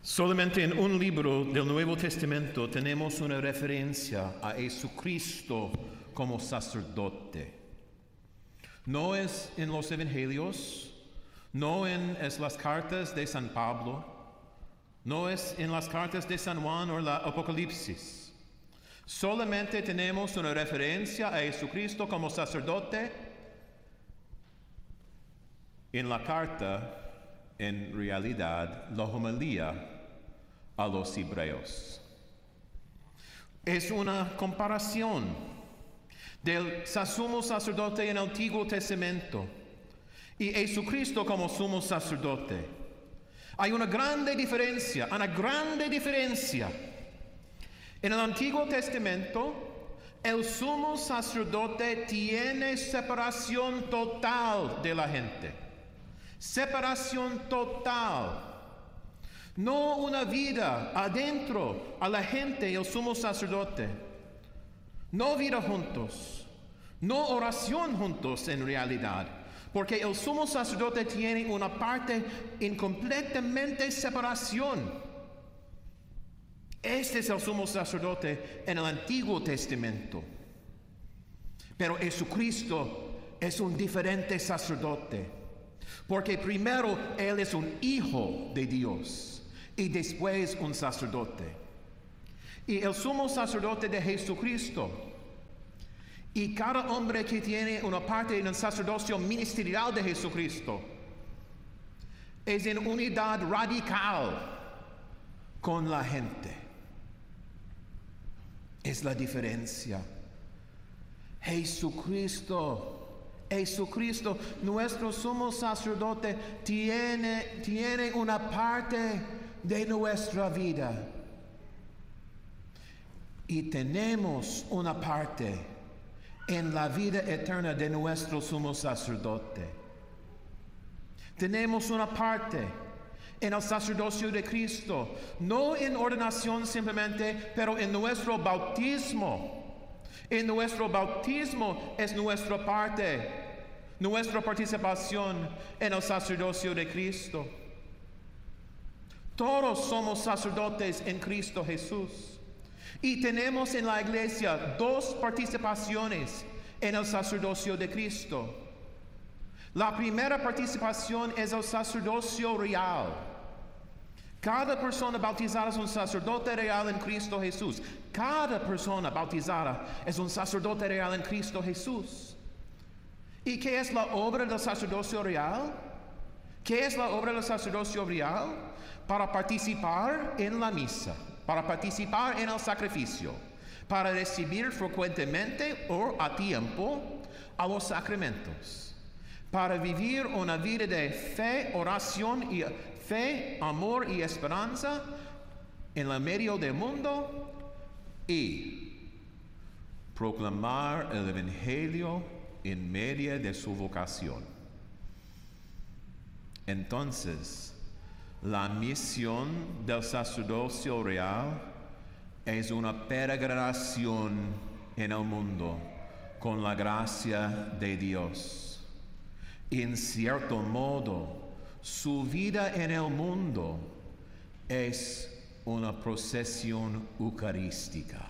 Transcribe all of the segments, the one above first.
Solamente en un libro del Nuevo Testamento tenemos una referencia a Jesucristo como sacerdote. No es en los Evangelios, no es las cartas de San Pablo, no es en las cartas de San Juan o la Apocalipsis. Solamente tenemos una referencia a Jesucristo como sacerdote en la carta, en realidad, la homilía a los hebreos. Es una comparación del sumo sacerdote en el Antiguo Testamento y Jesucristo como sumo sacerdote. Hay una grande diferencia. En el Antiguo Testamento, el sumo sacerdote tiene separación total de la gente. Separación total. No una vida adentro a la gente y el sumo sacerdote. No vida juntos. No oración juntos en realidad. Porque el sumo sacerdote tiene una parte en completamente separación. Este es el sumo sacerdote en el Antiguo Testamento. Pero Jesucristo es un diferente sacerdote. Porque primero Él es un hijo de Dios y después un sacerdote. Y el sumo sacerdote de Jesucristo y cada hombre que tiene una parte en el sacerdocio ministerial de Jesucristo es en unidad radical con la gente. Es la diferencia. Jesucristo, nuestro sumo sacerdote, tiene una parte de nuestra vida. Y tenemos una parte en la vida eterna de nuestro sumo sacerdote. Tenemos una parte en el sacerdocio de Cristo, no en ordenación simplemente, pero en nuestro bautismo. En nuestro bautismo es nuestra parte, nuestra participación en el sacerdocio de Cristo. Todos somos sacerdotes en Cristo Jesús. Y tenemos en la iglesia dos participaciones en el sacerdocio de Cristo. La primera participación es el sacerdocio real. Cada persona bautizada es un sacerdote real en Cristo Jesús. Cada persona bautizada es un sacerdote real en Cristo Jesús. ¿Y qué es la obra del sacerdocio real? ¿Qué es la obra del sacerdocio real? Para participar en la misa, para participar en el sacrificio, para recibir frecuentemente o a tiempo a los sacramentos, para vivir una vida de fe, oración y fe, amor y esperanza en el medio del mundo y proclamar el Evangelio en medio de su vocación. Entonces, la misión del sacerdocio real es una peregrinación en el mundo con la gracia de Dios. En cierto modo, su vida en el mundo es una procesión eucarística,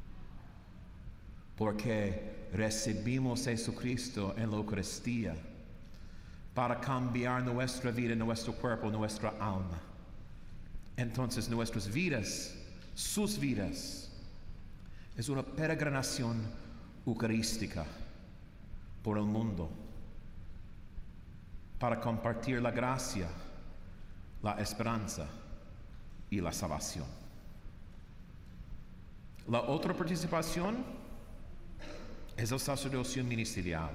porque recibimos a Jesucristo en la Eucaristía para cambiar nuestra vida, nuestro cuerpo, nuestra alma. Entonces nuestras vidas, sus vidas, es una peregrinación eucarística por el mundo, para compartir la gracia, la esperanza y la salvación. La otra participación es el sacerdocio ministerial.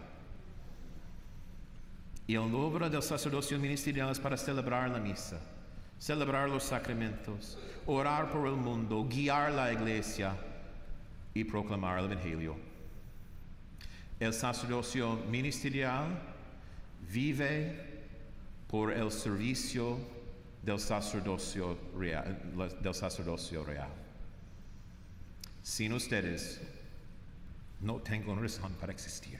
Y el obra del sacerdocio ministerial es para celebrar la misa, celebrar los sacramentos, orar por el mundo, guiar la iglesia y proclamar el Evangelio. El sacerdocio ministerial vive por el servicio del sacerdocio real. Sin ustedes, no tengo razón para existir.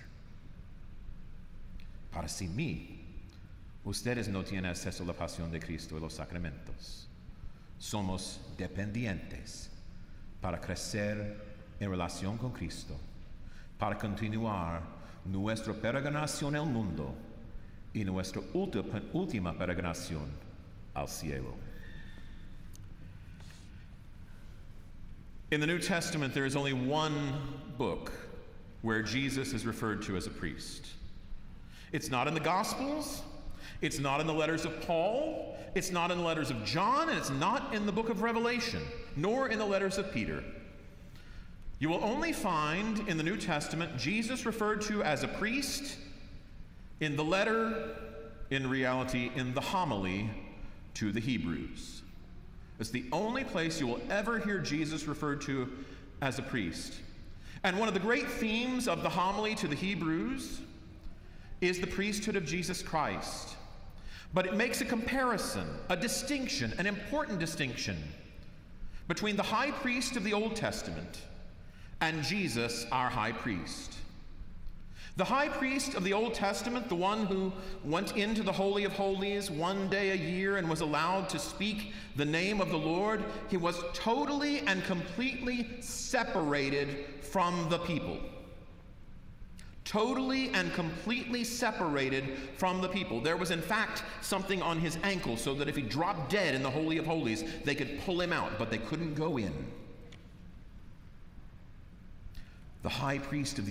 Para sin mí, ustedes no tienen acceso a la pasión de Cristo y los sacramentos. somos dependientes para crecer en relación con Cristo, para continuar nuestra peregrinación al mundo y nuestra última peregrinación al cielo. In the New Testament, there is only one book where Jesus is referred to as a priest. It's not in the Gospels, it's not in the letters of Paul, it's not in the letters of John, and it's not in the book of Revelation, nor in the letters of Peter. You will only find in the New Testament Jesus referred to as a priest in the letter, in reality, in the homily to the Hebrews. It's the only place you will ever hear Jesus referred to as a priest. And one of the great themes of the homily to the Hebrews is the priesthood of Jesus Christ. But it makes a comparison, a distinction, an important distinction between the high priest of the Old Testament and Jesus, our high priest. The high priest of the Old Testament, the one who went into the Holy of Holies one day a year and was allowed to speak the name of the Lord, he was totally and completely separated from the people. Totally and completely separated from the people. There was, in fact, something on his ankle so that if he dropped dead in the Holy of Holies, they could pull him out, but they couldn't go in. The high priest of the